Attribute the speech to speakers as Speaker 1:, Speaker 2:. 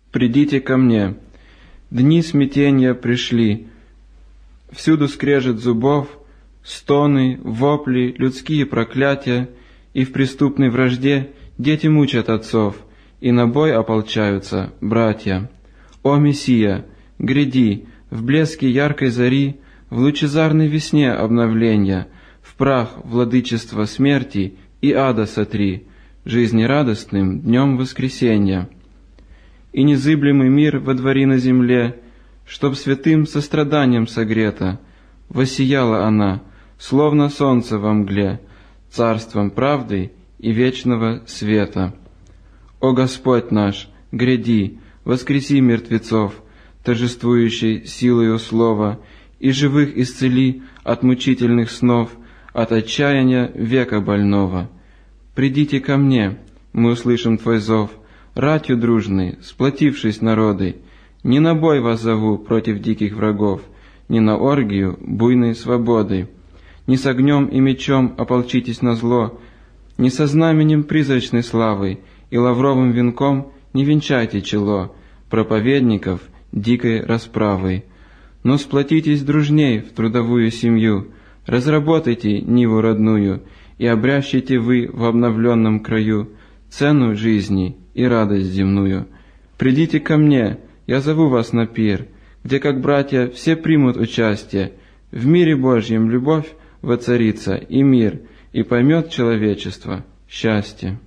Speaker 1: Придите ко мне. Дни смятения пришли, всюду скрежет зубов, стоны, вопли, людские проклятия, и в преступной вражде дети мучат отцов, и на бой ополчаются братья. О, Мессия, гряди, в блеске яркой зари, в лучезарной весне обновления, в прах владычества смерти и ада сотри, жизнерадостным днем воскресенья. И незыблемый мир водвори на земле, чтоб святым состраданием согрета, воссияла она, словно солнце во мгле, царством правды и вечного света. О Господь наш, гряди, воскреси мертвецов, торжествующий силою слова, и живых исцели от мучительных снов, от отчаяния века больного. Придите ко мне, мы услышим Твой зов, ратью дружной, сплотившись народы, не на бой вас зову против диких врагов, не на оргию буйной свободы. Не с огнем и мечом ополчитесь на зло, не со знаменем призрачной славы и лавровым венком не венчайте чело проповедников дикой расправой. Но сплотитесь дружней в трудовую семью, разработайте ниву родную и обрящите вы в обновленном краю цену жизни и радость земную. Придите ко мне, я зову вас на пир, где, как братья, все примут участие. В мире Божьем любовь воцарится и мир, и поймет человечество счастье.